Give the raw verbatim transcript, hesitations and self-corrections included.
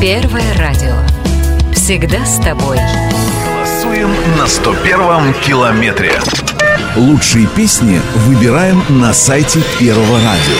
Первое радио. Всегда с тобой. Голосуем на сто первом километре. Лучшие песни выбираем на сайте Первого радио.